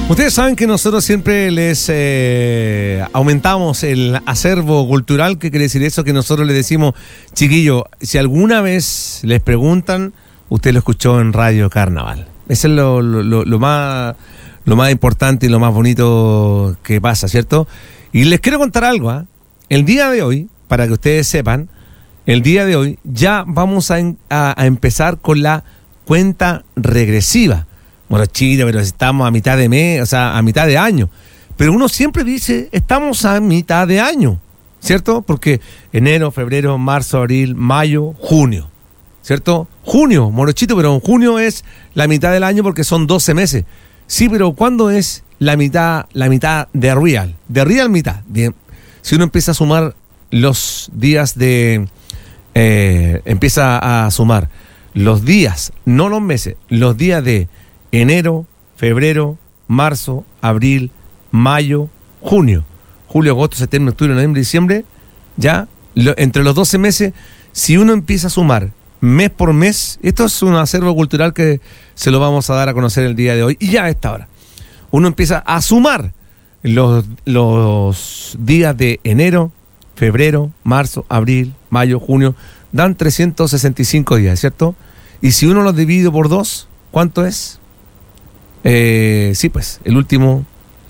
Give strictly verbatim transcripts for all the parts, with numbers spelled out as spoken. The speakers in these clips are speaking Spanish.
Ustedes saben que nosotros siempre les eh, aumentamos el acervo cultural. ¿Qué quiere decir eso? Que nosotros les decimos, chiquillo, si alguna vez les preguntan, usted lo escuchó en Radio Carnaval. Eso es lo, lo, lo, más, lo más importante y lo más bonito que pasa, ¿cierto? Y les quiero contar algo, ¿eh? El día de hoy, para que ustedes sepan, el día de hoy ya vamos a, a, a empezar con la cuenta regresiva. Bueno, chido, pero estamos a mitad de mes, o sea, a mitad de año. Pero uno siempre dice, estamos a mitad de año, ¿cierto? Porque enero, febrero, marzo, abril, mayo, junio, ¿cierto? Junio, morochito, pero en junio es la mitad del año porque son doce meses. Sí, pero ¿cuándo es la mitad, la mitad de real? De real mitad. Bien. Si uno empieza a sumar los días de... Eh, empieza a sumar los días, no los meses, los días de enero, febrero, marzo, abril, mayo, junio, julio, agosto, septiembre, octubre, noviembre, diciembre, ya, lo, entre los doce meses, si uno empieza a sumar mes por mes, esto es un acervo cultural que se lo vamos a dar a conocer el día de hoy, y ya a esta hora, uno empieza a sumar los, los días de enero, febrero, marzo, abril, mayo, junio, dan trescientos sesenta y cinco días, ¿cierto? Y si uno los divide por dos, ¿cuánto es? Eh, sí, pues, el último,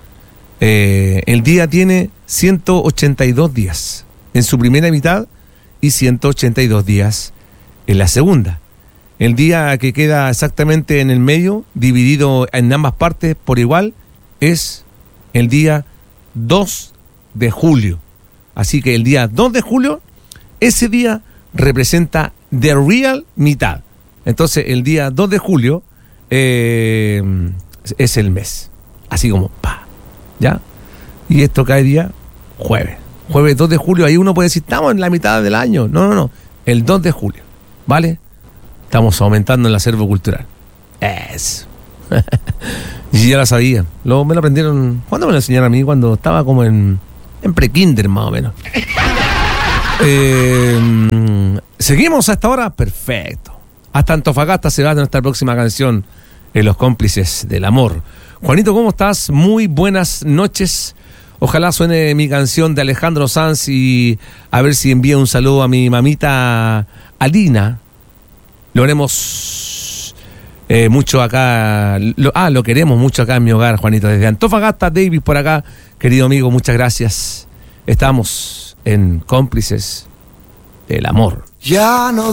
eh, el día tiene ciento ochenta y dos días en su primera mitad y ciento ochenta y dos días en la segunda. El día que queda exactamente en el medio, dividido en ambas partes por igual, es el día dos de julio. Así que el día dos de julio, ese día representa the real mitad. Entonces, el día dos de julio eh, es el mes. Así como, pa, ¿ya? Y esto cae día jueves. Jueves dos de julio, ahí uno puede decir, estamos en la mitad del año. No, no, no. El dos de julio, ¿vale? Estamos aumentando el acervo cultural. Eso. Y ya lo sabía. Luego me lo aprendieron. ¿Cuándo me lo enseñaron a mí? Cuando estaba como en, en pre-kinder, más o menos. Eh, ¿Seguimos hasta ahora? Perfecto. Hasta Antofagasta se va nuestra próxima canción en Los Cómplices del Amor. Juanito, ¿cómo estás? Muy buenas noches. Ojalá suene mi canción de Alejandro Sanz y a ver si envía un saludo a mi mamita Alina. Lo haremos eh, mucho acá. Lo, ah, lo queremos mucho acá en mi hogar, Juanito. Desde Antofagasta, David por acá. Querido amigo, muchas gracias. Estamos en Cómplices del Amor. Ya no